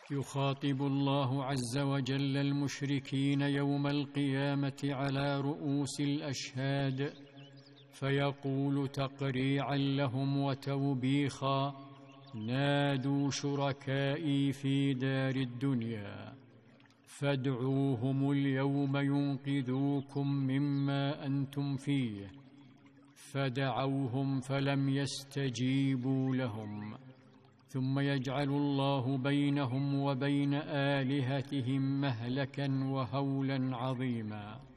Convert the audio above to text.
يخاطب الله عز وجل المشركين يوم القيامة على رؤوس الأشهاد، فيقول تقريعا لهم وتوبيخا: نادوا شركائي في دار الدنيا فادعوهم اليوم ينقذوكم مما أنتم فيه، فدعوهم فلم يستجيبوا لهم، ثم يجعل الله بينهم وبين آلهتهم مهلكا وهولا عظيما.